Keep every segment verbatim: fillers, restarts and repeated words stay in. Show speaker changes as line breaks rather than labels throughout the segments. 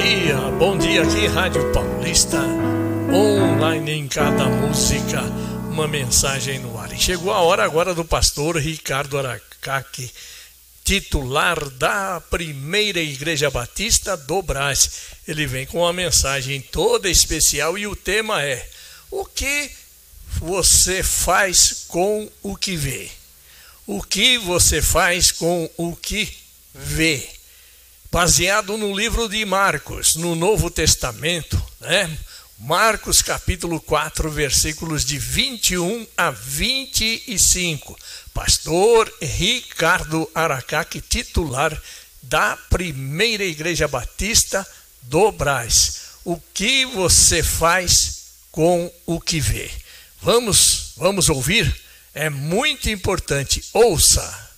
dia, bom dia aqui, Rádio Paulista, online em cada música, uma mensagem no ar. E chegou a hora agora do pastor Ricardo Aracaki, titular da Primeira Igreja Batista do Brás. Ele vem com uma mensagem toda especial e o tema é: o que você faz com o que vê? O que você faz com o que vê? Baseado no livro de Marcos, no Novo Testamento, né? Marcos capítulo quatro, versículos de vinte e um a vinte e cinco. Pastor Ricardo Aracaki, titular da Primeira Igreja Batista do Brás. O que você faz com o que vê? Vamos, vamos ouvir? É muito importante. Ouça!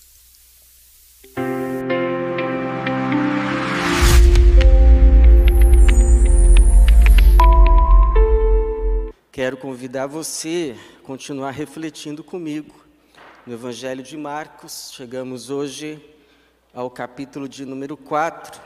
Quero convidar você a continuar refletindo comigo no Evangelho de Marcos. Chegamos hoje ao capítulo de número quatro,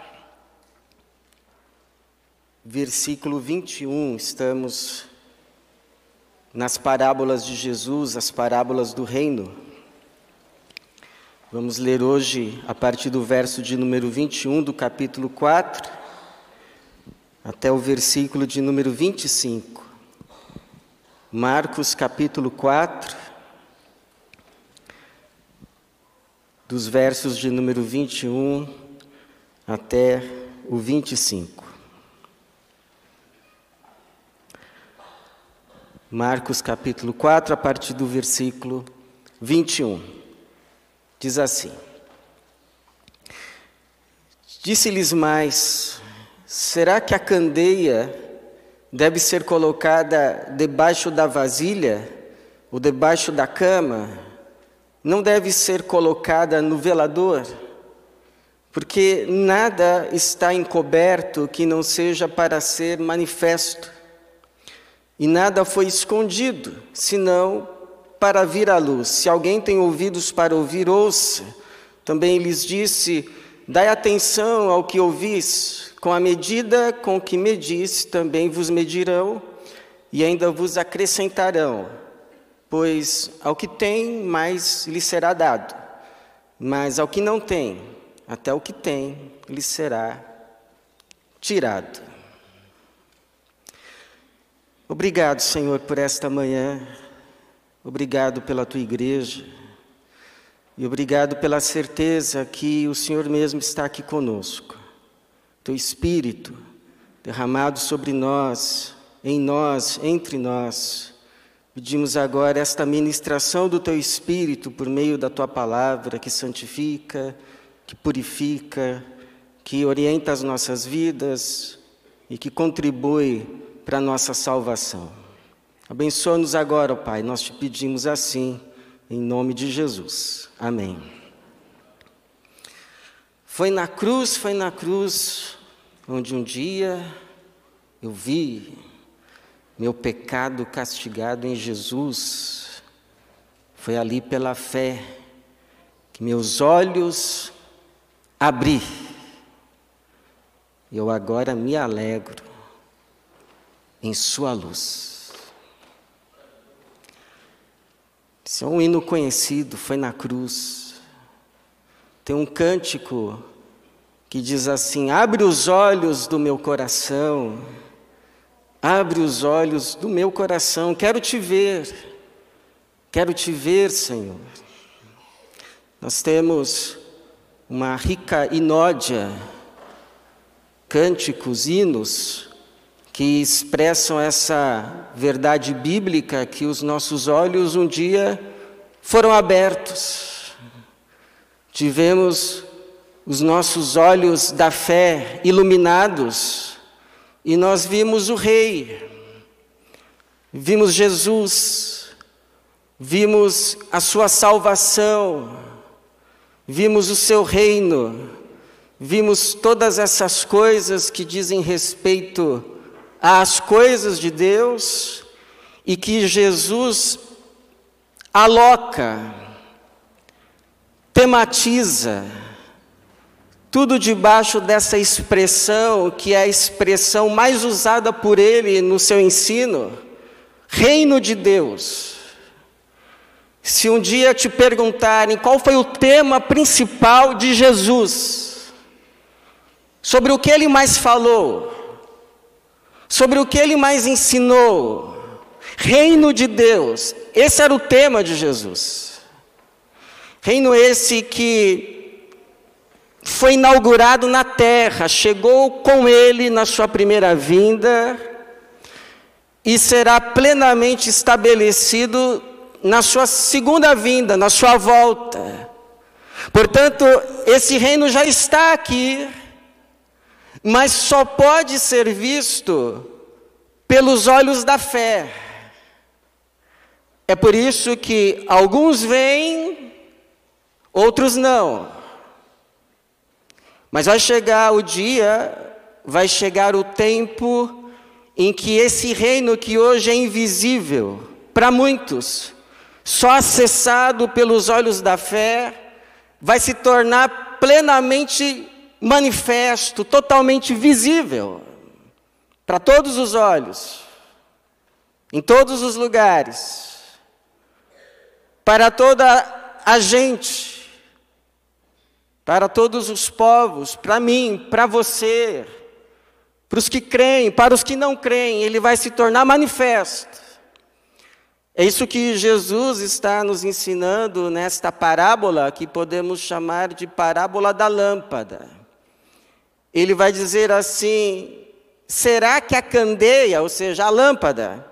versículo vinte e um. Estamos nas parábolas de Jesus, as parábolas do reino. Vamos ler hoje a partir do verso de número vinte e um do capítulo quatro até o versículo de número vinte e cinco. Marcos capítulo quatro, dos versos de número vinte e um até o vinte e cinco. Marcos capítulo quatro, a partir do versículo vinte e um. Diz assim: Disse-lhes mais: será que a candeia deve ser colocada debaixo da vasilha ou debaixo da cama? Não deve ser colocada no velador? Porque nada está encoberto que não seja para ser manifesto, e nada foi escondido, senão para vir à luz. Se alguém tem ouvidos para ouvir, ouça. Também lhes disse: dai atenção ao que ouvis. Com a medida com que medis, também vos medirão, e ainda vos acrescentarão. Pois ao que tem, mais lhe será dado. Mas ao que não tem, até o que tem, lhe será tirado. Obrigado, Senhor, por esta manhã. Obrigado pela Tua igreja. E obrigado pela certeza que o Senhor mesmo está aqui conosco. Teu Espírito derramado sobre nós, em nós, entre nós. Pedimos agora esta ministração do Teu Espírito por meio da Tua palavra, que santifica, que purifica, que orienta as nossas vidas e que contribui para a nossa salvação. Abençoa-nos agora, ó Pai, nós te pedimos assim, em nome de Jesus. Amém. Foi na cruz, foi na cruz, onde um dia eu vi meu pecado castigado em Jesus. Foi ali pela fé que meus olhos abri. Eu agora me alegro em sua luz. Esse é um hino conhecido, foi na cruz. Tem um cântico que diz assim: abre os olhos do meu coração, abre os olhos do meu coração, quero te ver, quero te ver, Senhor. Nós temos uma rica inódia, cânticos, hinos, que expressam essa verdade bíblica, que os nossos olhos um dia foram abertos. Tivemos os nossos olhos da fé iluminados, e nós vimos o Rei, vimos Jesus, vimos a sua salvação, vimos o seu reino, vimos todas essas coisas que dizem respeito às coisas de Deus e que Jesus aloca, tematiza, tudo debaixo dessa expressão, que é a expressão mais usada por ele no seu ensino, reino de Deus. Se um dia te perguntarem qual foi o tema principal de Jesus, sobre o que ele mais falou, sobre o que ele mais ensinou, reino de Deus, esse era o tema de Jesus. Reino esse que foi inaugurado na terra, chegou com ele na sua primeira vinda e será plenamente estabelecido na sua segunda vinda, na sua volta. Portanto, esse reino já está aqui, mas só pode ser visto pelos olhos da fé. É por isso que alguns veem, outros não. Mas vai chegar o dia, vai chegar o tempo em que esse reino que hoje é invisível para muitos, só acessado pelos olhos da fé, vai se tornar plenamente manifesto, totalmente visível para todos os olhos, em todos os lugares, para toda a gente, para todos os povos, para mim, para você, para os que creem, para os que não creem, ele vai se tornar manifesto. É isso que Jesus está nos ensinando nesta parábola, que podemos chamar de parábola da lâmpada. Ele vai dizer assim: será que a candeia, ou seja, a lâmpada,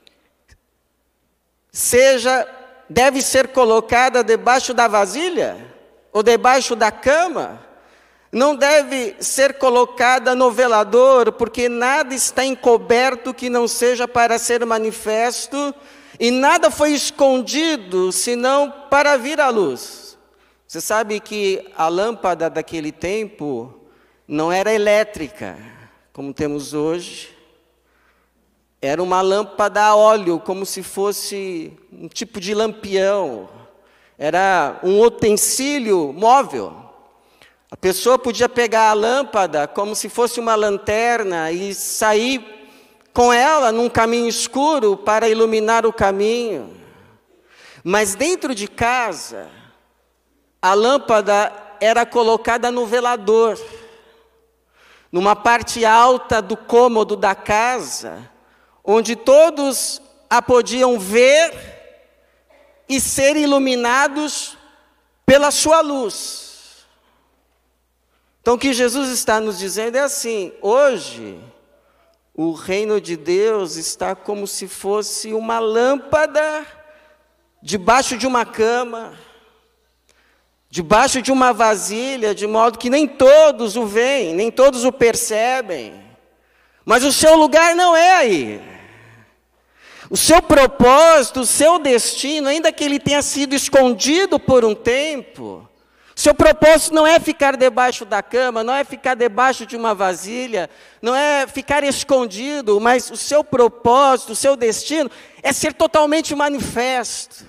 seja, deve ser colocada debaixo da vasilha? Ou debaixo da cama? Não deve ser colocada no velador, porque nada está encoberto que não seja para ser manifesto, e nada foi escondido, senão para vir à luz. Você sabe que a lâmpada daquele tempo não era elétrica, como temos hoje. Era uma lâmpada a óleo, como se fosse um tipo de lampião. Era um utensílio móvel. A pessoa podia pegar a lâmpada como se fosse uma lanterna e sair com ela num caminho escuro para iluminar o caminho. Mas dentro de casa, a lâmpada era colocada no velador, numa parte alta do cômodo da casa, onde todos a podiam ver e ser iluminados pela sua luz. Então o que Jesus está nos dizendo é assim: hoje o reino de Deus está como se fosse uma lâmpada debaixo de uma cama, debaixo de uma vasilha, de modo que nem todos o veem, nem todos o percebem. Mas o seu lugar não é aí. O seu propósito, o seu destino, ainda que ele tenha sido escondido por um tempo, seu propósito não é ficar debaixo da cama, não é ficar debaixo de uma vasilha, não é ficar escondido, mas o seu propósito, o seu destino é ser totalmente manifesto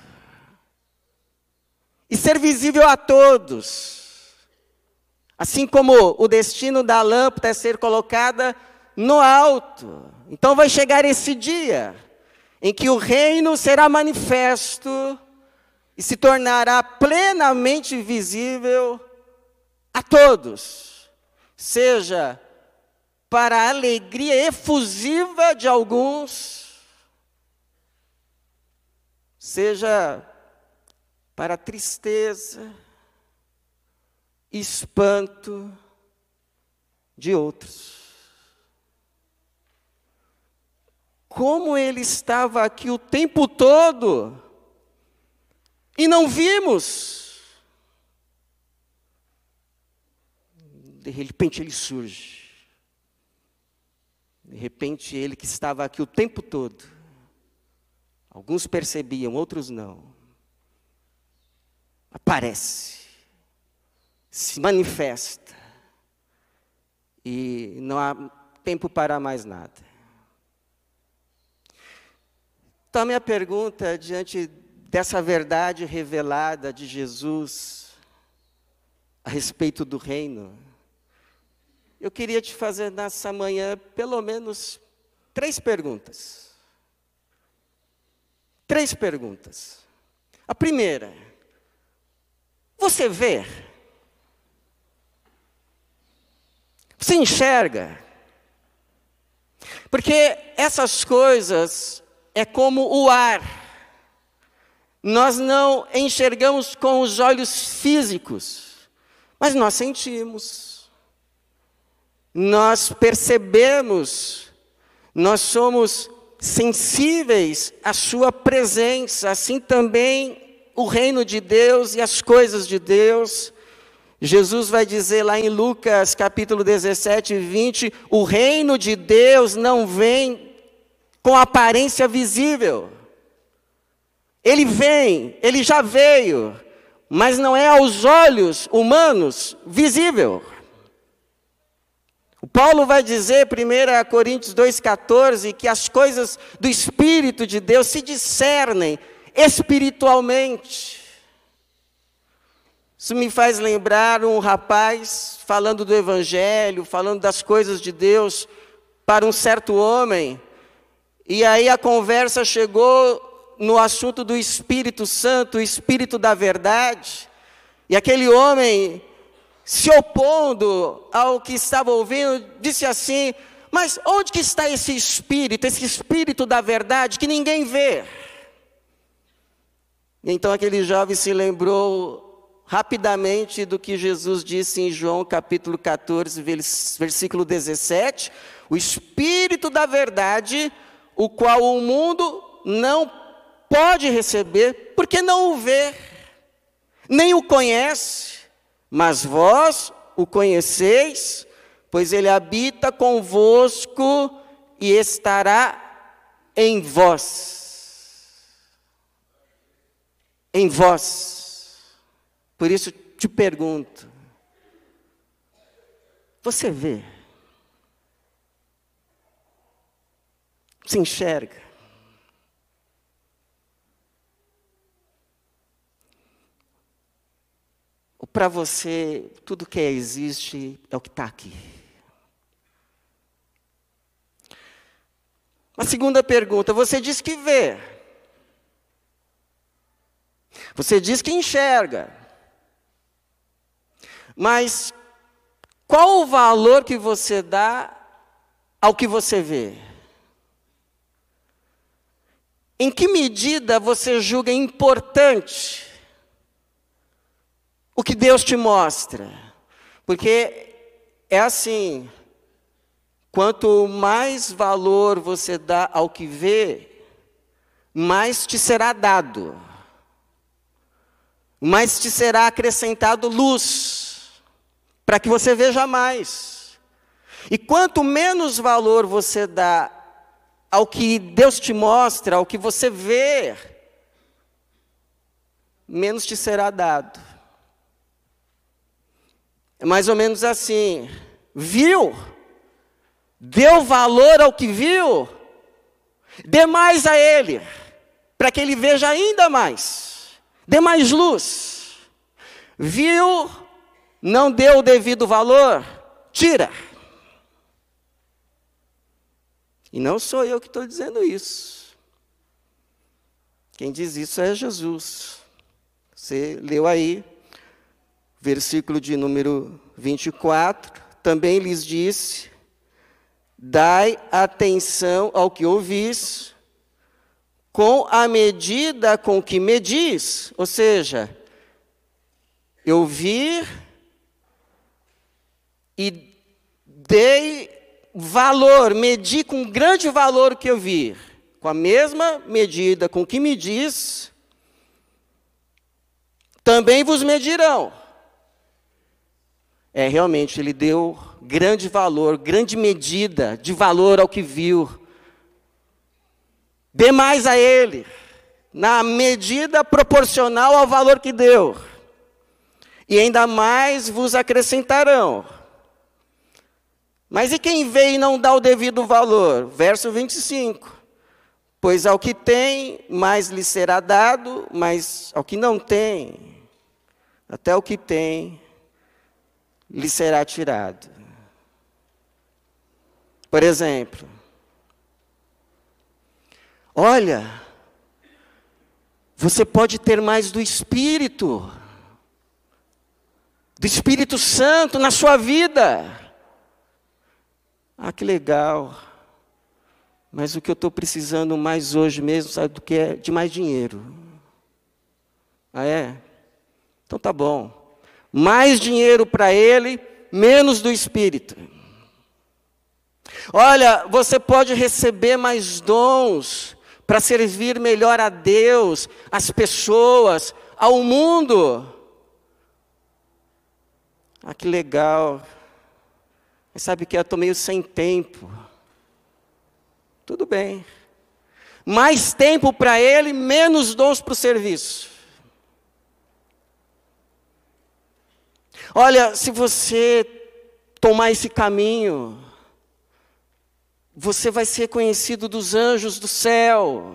e ser visível a todos. Assim como o destino da lâmpada é ser colocada no alto. Então vai chegar esse dia em que o reino será manifesto e se tornará plenamente visível a todos, seja para a alegria efusiva de alguns, seja para a tristeza, espanto de outros. Como ele estava aqui o tempo todo e não vimos. De repente ele surge. De repente ele que estava aqui o tempo todo. Alguns percebiam, outros não. Aparece. Se manifesta. E não há tempo para mais nada. Então a minha pergunta diante dessa verdade revelada de Jesus a respeito do reino eu queria te fazer nessa manhã pelo menos três perguntas. Três perguntas. A primeira, você vê? Você enxerga? Porque essas coisas é como o ar. Nós não enxergamos com os olhos físicos, mas nós sentimos. Nós percebemos, nós somos sensíveis à sua presença, assim também o reino de Deus e as coisas de Deus. Jesus vai dizer lá em Lucas capítulo dezessete, vinte, o reino de Deus não vem com aparência visível. Ele vem, ele já veio, mas não é aos olhos humanos visível. O Paulo vai dizer, primeira Coríntios dois, quatorze, que as coisas do Espírito de Deus se discernem espiritualmente. Isso me faz lembrar um rapaz falando do Evangelho, falando das coisas de Deus para um certo homem. E aí a conversa chegou no assunto do Espírito Santo, o Espírito da verdade. E aquele homem, se opondo ao que estava ouvindo, disse assim, mas onde que está esse Espírito, esse Espírito da verdade que ninguém vê? E então aquele jovem se lembrou rapidamente do que Jesus disse em João capítulo quatorze, versículo dezessete, o Espírito da verdade, o qual o mundo não pode receber, porque não o vê, nem o conhece, mas vós o conheceis, pois ele habita convosco e estará em vós. Em vós. Por isso te pergunto, você vê? Se enxerga? Ou para você, tudo que existe é o que está aqui? A segunda pergunta, você diz que vê. Você diz que enxerga. Mas qual o valor que você dá ao que você vê? Em que medida você julga importante o que Deus te mostra? Porque é assim, quanto mais valor você dá ao que vê, mais te será dado, mais te será acrescentado luz, para que você veja mais. E quanto menos valor você dá ao que Deus te mostra, ao que você vê, menos te será dado. É mais ou menos assim, viu? Deu valor ao que viu? Dê mais a ele, para que ele veja ainda mais. Dê mais luz. Viu? Não deu o devido valor? Tira. E não sou eu que estou dizendo isso. Quem diz isso é Jesus. Você leu aí, versículo de número vinte e quatro. Também lhes disse, dai atenção ao que ouvis, com a medida com que medis. Ou seja, eu vi e dei valor, medi com grande valor o que eu vi. Com a mesma medida com que medis, também vos medirão. É, realmente, ele deu grande valor, grande medida de valor ao que viu. Dê mais a ele, na medida proporcional ao valor que deu. E ainda mais vos acrescentarão. Mas e quem vê e não dá o devido valor? Verso vinte e cinco. Pois ao que tem, mais lhe será dado, mas ao que não tem, até o que tem, lhe será tirado. Por exemplo, olha, você pode ter mais do Espírito, do Espírito Santo na sua vida. Ah, que legal. Mas o que eu estou precisando mais hoje mesmo, sabe do que é? De mais dinheiro. Ah, é? Então tá bom. Mais dinheiro para ele, menos do Espírito. Olha, você pode receber mais dons para servir melhor a Deus, as pessoas, ao mundo. Ah, que legal. Mas sabe o que? Eu estou meio sem tempo. Tudo bem. Mais tempo para ele, menos dons para o serviço. Olha, se você tomar esse caminho, você vai ser conhecido dos anjos do céu.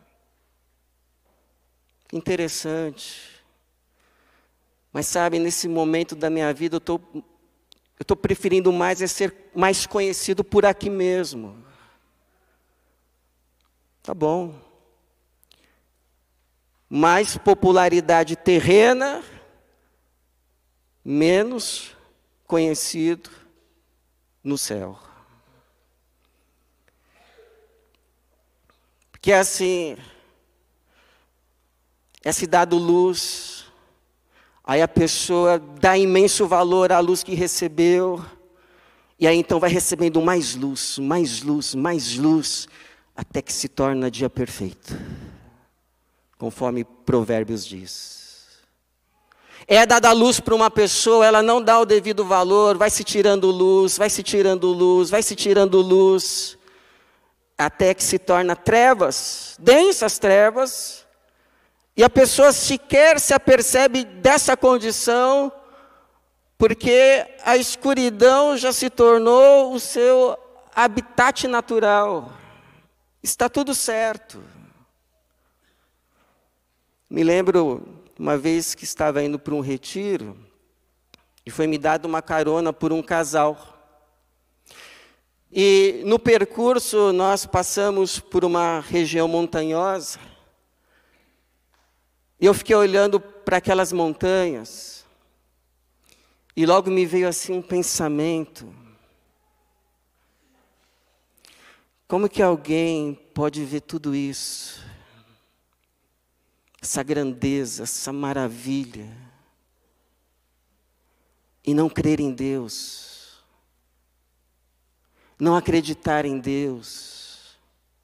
Interessante. Mas sabe, nesse momento da minha vida, eu estou eu estou preferindo mais é ser mais conhecido por aqui mesmo. Tá bom. Mais popularidade terrena, menos conhecido no céu. Porque assim, é se dado luz, aí a pessoa dá imenso valor à luz que recebeu, e aí então vai recebendo mais luz, mais luz, mais luz, até que se torna dia perfeito, conforme Provérbios diz. É dada luz para uma pessoa, ela não dá o devido valor, vai se tirando luz, vai se tirando luz, vai se tirando luz, até que se torna trevas, densas trevas, e a pessoa sequer se apercebe dessa condição, porque a escuridão já se tornou o seu habitat natural. Está tudo certo. Me lembro uma vez que estava indo para um retiro, e foi me dada uma carona por um casal. E no percurso nós passamos por uma região montanhosa, e eu fiquei olhando para aquelas montanhas, e logo me veio assim um pensamento: como que alguém pode ver tudo isso, essa grandeza, essa maravilha, e não crer em Deus? Não acreditar em Deus.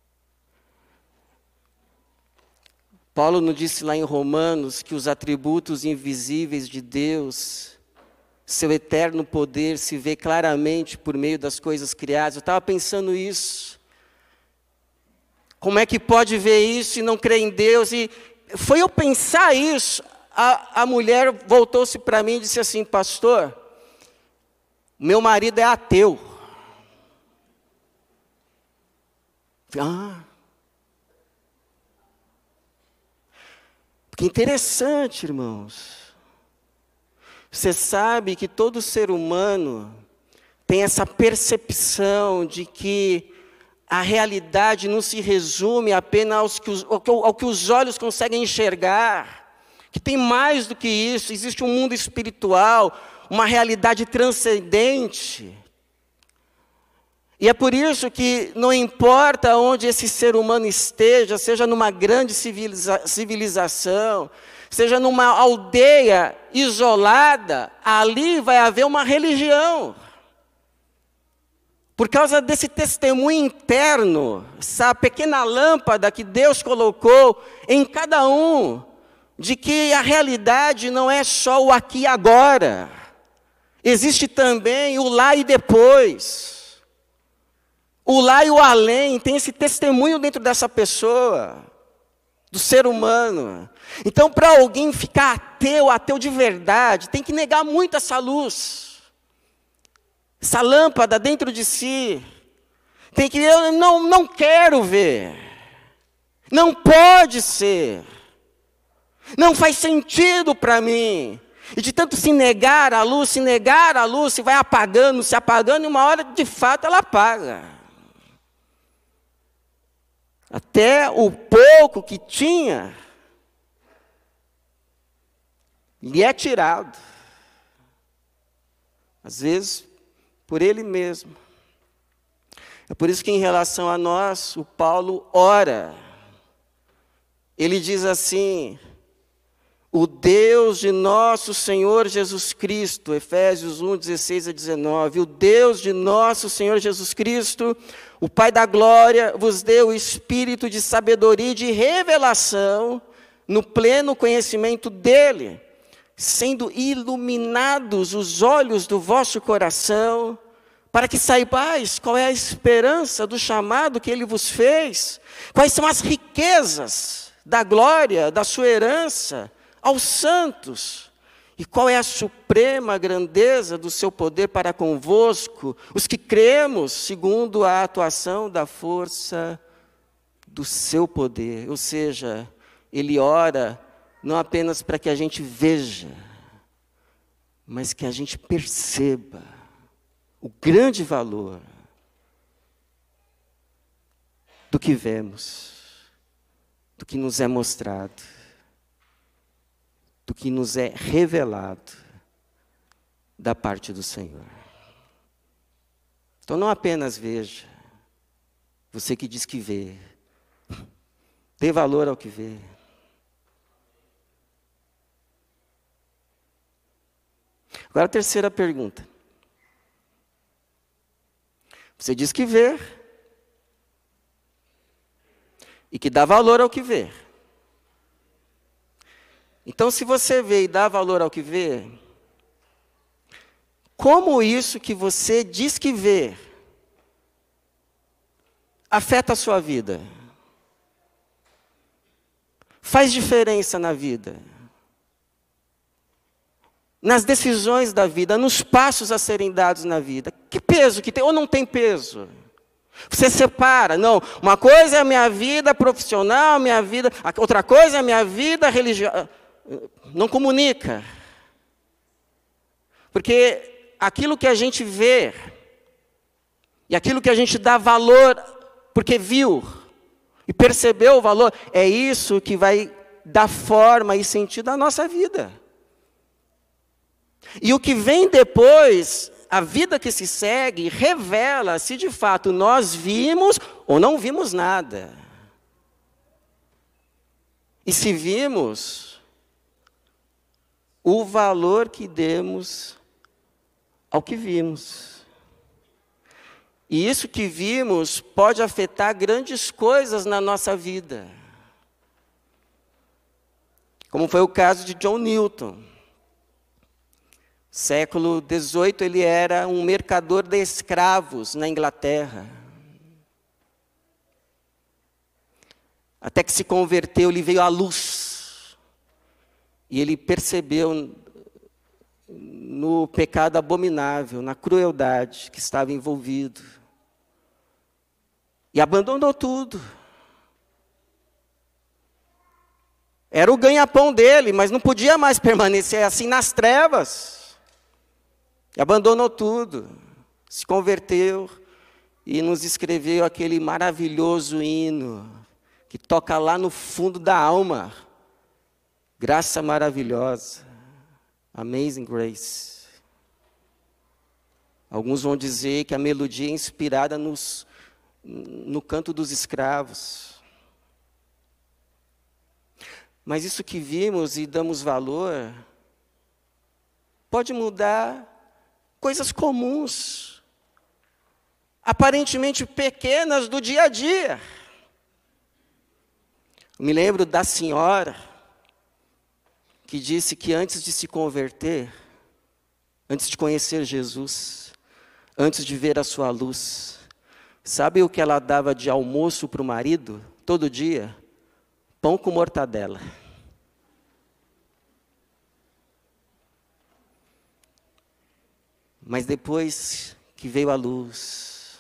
Paulo nos disse lá em Romanos que os atributos invisíveis de Deus, seu eterno poder, se vê claramente por meio das coisas criadas. Eu estava pensando isso. Como é que pode ver isso e não crer em Deus? E foi eu pensar isso, a, a mulher voltou-se para mim e disse assim: pastor, meu marido é ateu. Ah, que interessante, irmãos. Você sabe que todo ser humano tem essa percepção de que a realidade não se resume apenas aos que os, ao, ao que os olhos conseguem enxergar, que tem mais do que isso, existe um mundo espiritual, uma realidade transcendente. E é por isso que não importa onde esse ser humano esteja, seja numa grande civiliza- civilização, seja numa aldeia isolada, ali vai haver uma religião. Por causa desse testemunho interno, essa pequena lâmpada que Deus colocou em cada um, de que a realidade não é só o aqui e agora, existe também o lá e depois. O lá e o além, tem esse testemunho dentro dessa pessoa, do ser humano. Então, para alguém ficar ateu, ateu de verdade, tem que negar muito essa luz, essa lâmpada dentro de si. Tem que, eu não, não quero ver, não pode ser, não faz sentido para mim. E de tanto se negar a luz, se negar a luz, se vai apagando, se apagando, e uma hora de fato ela apaga. Até o pouco que tinha lhe é tirado. Às vezes, por ele mesmo. É por isso que, em relação a nós, o Paulo ora. Ele diz assim: o Deus de nosso Senhor Jesus Cristo, Efésios um, dezesseis a dezenove, o Deus de nosso Senhor Jesus Cristo, o Pai da glória, vos deu o espírito de sabedoria e de revelação, no pleno conhecimento dele, sendo iluminados os olhos do vosso coração, para que saibais qual é a esperança do chamado que ele vos fez, quais são as riquezas da glória, da sua herança, aos santos, e qual é a suprema grandeza do seu poder para convosco, os que cremos segundo a atuação da força do seu poder. Ou seja, ele ora não apenas para que a gente veja, mas que a gente perceba o grande valor do que vemos, do que nos é mostrado, do que nos é revelado da parte do Senhor. Então não apenas veja, você que diz que vê, dê valor ao que vê. Agora a terceira pergunta. Você diz que vê e que dá valor ao que vê. Então, se você vê e dá valor ao que vê, como isso que você diz que vê afeta a sua vida? Faz diferença na vida? Nas decisões da vida, nos passos a serem dados na vida? Que peso que tem, ou não tem peso? Você separa, não, uma coisa é a minha vida profissional, minha vida, outra coisa é a minha vida religiosa. Não comunica. Porque aquilo que a gente vê, e aquilo que a gente dá valor, porque viu, e percebeu o valor, é isso que vai dar forma e sentido à nossa vida. E o que vem depois, a vida que se segue, revela se de fato nós vimos ou não vimos nada. E se vimos, o valor que demos ao que vimos. E isso que vimos pode afetar grandes coisas na nossa vida. Como foi o caso de John Newton. Século dezoito, ele era um mercador de escravos na Inglaterra. Até que se converteu, ele veio à luz. E ele percebeu no pecado abominável, na crueldade que estava envolvido. E abandonou tudo. Era o ganha-pão dele, mas não podia mais permanecer assim nas trevas. E abandonou tudo. Se converteu e nos escreveu aquele maravilhoso hino que toca lá no fundo da alma. Graça maravilhosa, Amazing Grace. Alguns vão dizer que a melodia é inspirada nos, no canto dos escravos. Mas isso que vimos e damos valor, pode mudar coisas comuns, aparentemente pequenas do dia a dia. Eu me lembro da senhora que disse que antes de se converter, antes de conhecer Jesus, antes de ver a sua luz, sabe o que ela dava de almoço para o marido, todo dia? Pão com mortadela. Mas depois que veio a luz,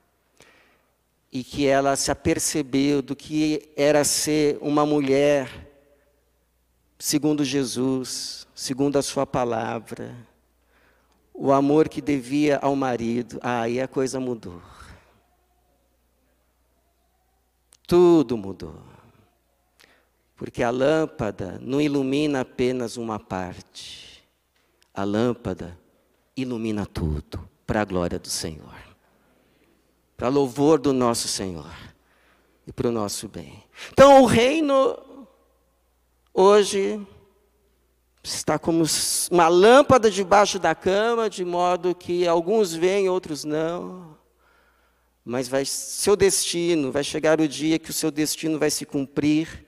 e que ela se apercebeu do que era ser uma mulher segundo Jesus, segundo a sua palavra, o amor que devia ao marido, aí a coisa mudou. Tudo mudou. Porque a lâmpada não ilumina apenas uma parte. A lâmpada ilumina tudo para a glória do Senhor. Para louvor do nosso Senhor. E para o nosso bem. Então o reino hoje está como uma lâmpada debaixo da cama, de modo que alguns veem, outros não. Mas vai, seu destino, vai chegar o dia que o seu destino vai se cumprir.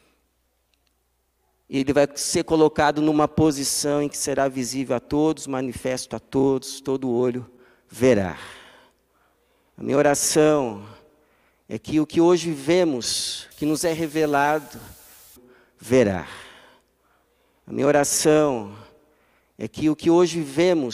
E ele vai ser colocado numa posição em que será visível a todos, manifesto a todos, todo olho verá. A minha oração é que o que hoje vemos, que nos é revelado, verá. A minha oração é que o que hoje vemos